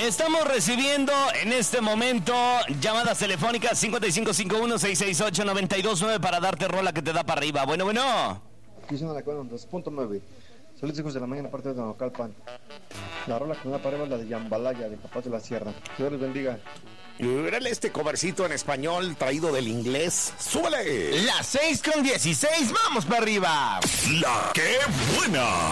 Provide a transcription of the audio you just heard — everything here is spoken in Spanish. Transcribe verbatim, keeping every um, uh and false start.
Estamos recibiendo en este momento llamadas telefónicas cincuenta y cinco cincuenta y uno, seiscientos sesenta y ocho, noventa y dos nueve para darte rola que te da para arriba. Bueno, bueno. Aquí son la dos punto nueve. Saludos, hijos de la mañana, parte de Naucalpan. La rola que me da para arriba es la de Yambalaya, de Capaz de la Sierra. Dios les bendiga. Y órale este covercito en español traído del inglés. ¡Súbele! Las seis con dieciséis, vamos para arriba. La que buena.